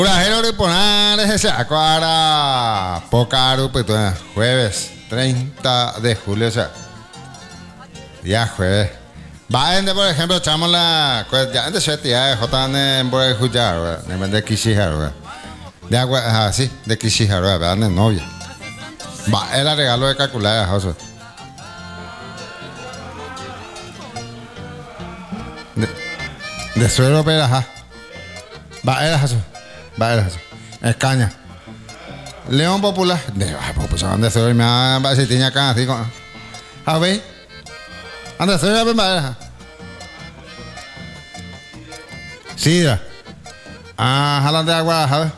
Urajero de poner ese acuara Pocaru, pues jueves 30 de julio, o sea, ya jueves. Va a por ejemplo, echamos la. Ya antes se tía, Jotan en por el Jujar, de Kishiharu. De agua, así, de Kishiharu, ¿verdad? De novia. Va, era regalo de calcular a José. De suelo, pero ajá. Va, era José. Va, era José. Escaña. León Popular. Pues ande suelo y me va a decir, tiene acá, así con. A ver. Anda, suelo, pero va. Sidra. Ah, jalan de agua, ¿sabes?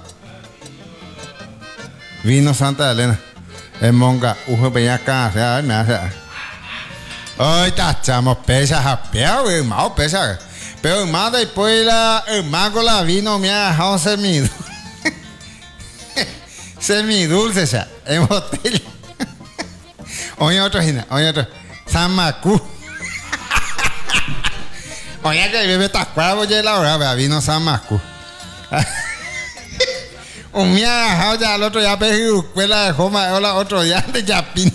Vino Santa Elena. En Monga, ujo peñaca, ¿sabes? Me hace. Hoy tachamos pesas a peor, hermano, pesas. Pero hermano, después el mago la vino me ha dejado semidulce, ya, en botella. Oye, otro, oye, otro. San Macú. Oye, que bebe tacuado ya la hora, vino San Macú. Un me ha dejado ya al otro ya pegué escuela de Joma, hola, otro ya de Yapín.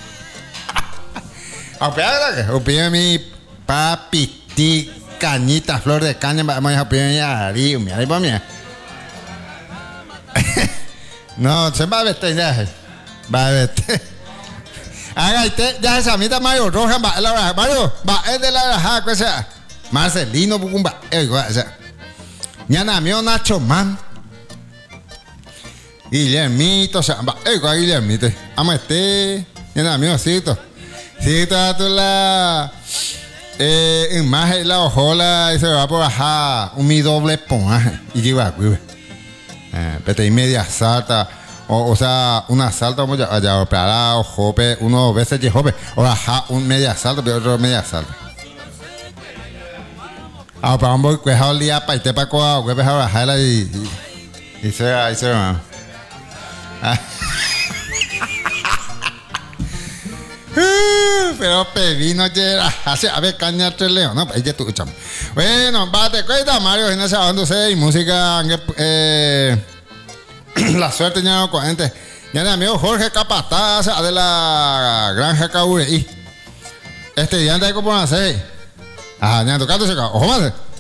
O pide mi papiti cañita, flor de caña, vamos a pedir ya, mira, ahí para mí. No, se va a vestir ya. Va a vestir. Haga usted, ya esa mitad Mario Roja, va, la Mario, va, es de la raja, que sea. Marcelino Bucumba, o sea. Ñana mío Nacho Man. Guillermito, o sea, va, Guillermito. Ama ñana mío, Cito. Cito, tú la. Imagen, la ojola, y se va por bajar un doble ponaje. Y lleva, güey. Pete y media salta. O sea, una salta, como ya operada, o jope, uno veces de jope. O baja un media salta, pero otro media salta. Ah, para un boy, que el día para irte para coa, que dejar bajarla y se va. Pero pevino llega hace a ver caña tres león, no, pues ya tú chamo. Bueno, bate cuenta Mario, en esa banda y música la suerte ya no comente. Ya mi amigo Jorge Capataz de la Granja Caure y este día de como hacer. Ah, ya tocando se acabó. Ojo más.